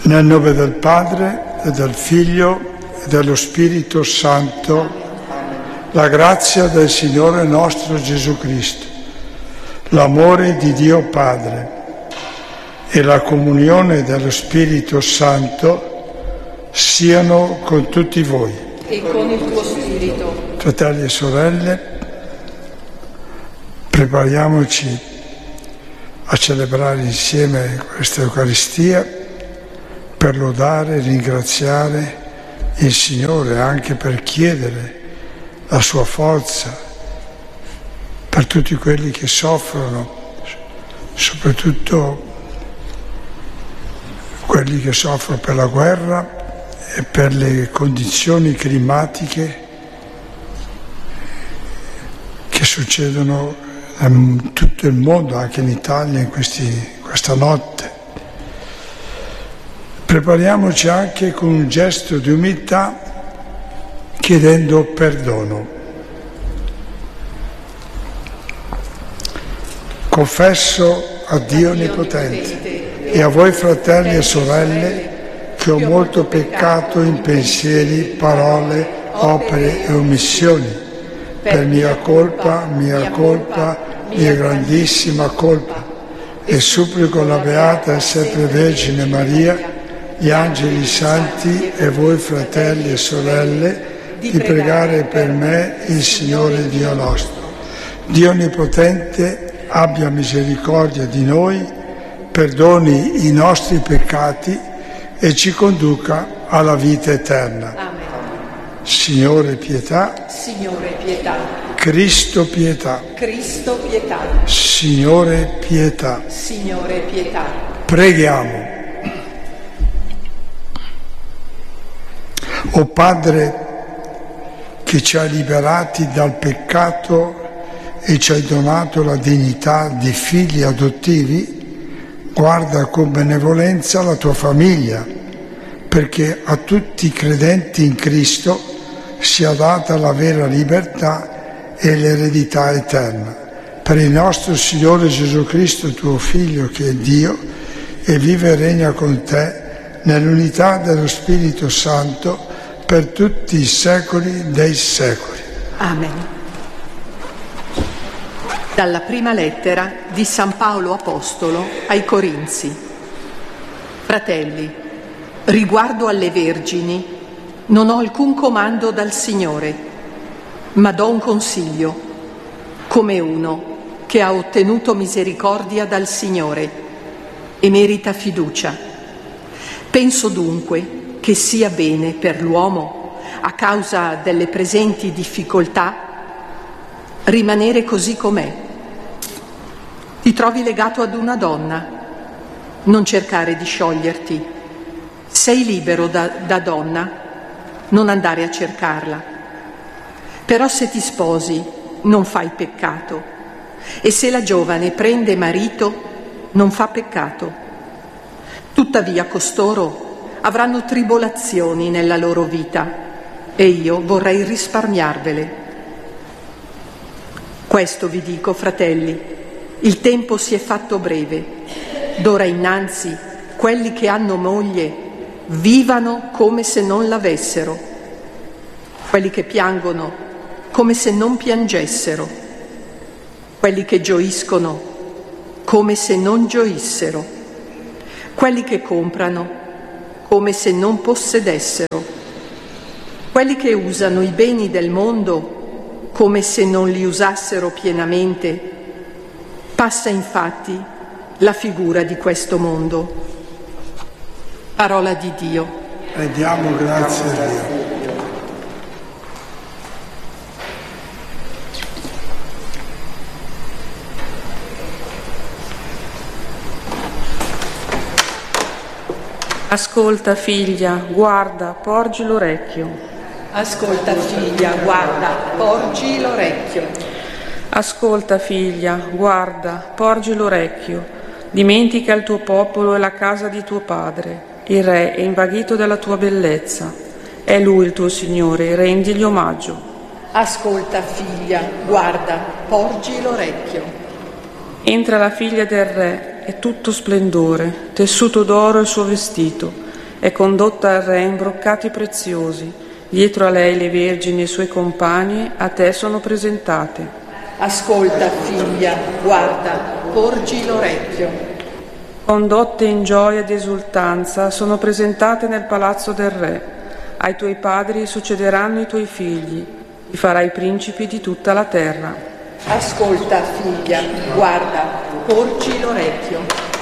Nel nome del Padre e del Figlio e dello Spirito Santo, la grazia del Signore nostro Gesù Cristo, l'amore di Dio Padre e la comunione dello Spirito Santo siano con tutti voi. E con il tuo Spirito. Fratelli e sorelle, prepariamoci a celebrare insieme questa Eucaristia per lodare e ringraziare il Signore, anche per chiedere la sua forza per tutti quelli che soffrono, soprattutto quelli che soffrono per la guerra e per le condizioni climatiche che succedono in tutto il mondo, anche in Italia in questa notte. Prepariamoci anche con un gesto di umiltà, chiedendo perdono. Confesso a Dio Onnipotente e a voi fratelli e sorelle che ho molto peccato in pensieri, parole, opere e omissioni, per mia colpa, mia grandissima colpa, e supplico la Beata e sempre Vergine Maria, gli angeli santi e voi fratelli e sorelle, di pregare per me il Signore Dio nostro. Dio Onnipotente abbia misericordia di noi, perdoni i nostri peccati e ci conduca alla vita eterna. Amen. Signore pietà. Signore pietà. Cristo pietà. Cristo pietà. Signore pietà. Signore pietà. Preghiamo. O Padre che ci hai liberati dal peccato e ci hai donato la dignità di figli adottivi, guarda con benevolenza la tua famiglia, perché a tutti i credenti in Cristo sia data la vera libertà e l'eredità eterna. Per il nostro Signore Gesù Cristo, tuo Figlio, che è Dio, e vive e regna con te nell'unità dello Spirito Santo, per tutti i secoli dei secoli. Amen. Dalla prima lettera di San Paolo Apostolo ai Corinzi. Fratelli, riguardo alle vergini, non ho alcun comando dal Signore, ma do un consiglio, come uno che ha ottenuto misericordia dal Signore e merita fiducia. Penso dunque che sia bene per l'uomo, a causa delle presenti difficoltà, rimanere così com'è. Ti trovi legato ad una donna, non cercare di scioglierti. Sei libero da donna, non andare a cercarla. Però se ti sposi, non fai peccato. E se la giovane prende marito, non fa peccato. Tuttavia costoro avranno tribolazioni nella loro vita e io vorrei risparmiarvele. Questo vi dico, fratelli, il tempo si è fatto breve. D'ora innanzi quelli che hanno moglie vivano come se non l'avessero, quelli che piangono come se non piangessero, quelli che gioiscono come se non gioissero, quelli che comprano come se non possedessero, quelli che usano i beni del mondo come se non li usassero pienamente. Passa infatti la figura di questo mondo. Parola di Dio. E diamo grazie a Dio. Ascolta figlia, guarda, porgi l'orecchio. Ascolta figlia, guarda, porgi l'orecchio. Ascolta figlia, guarda, porgi l'orecchio. Dimentica il tuo popolo e la casa di tuo padre. Il re è invaghito della tua bellezza. È lui il tuo Signore, rendigli omaggio. Ascolta figlia, guarda, porgi l'orecchio. Entra la figlia del re, è tutto splendore, tessuto d'oro il suo vestito, è condotta al re in broccati preziosi. Dietro a lei le vergini e i suoi compagni a te sono presentate. Ascolta, figlia, guarda, porgi l'orecchio. Condotte in gioia ed esultanza sono presentate nel palazzo del re. Ai tuoi padri succederanno i tuoi figli, li farai principi di tutta la terra. Ascolta, figlia, guarda, porgi l'orecchio.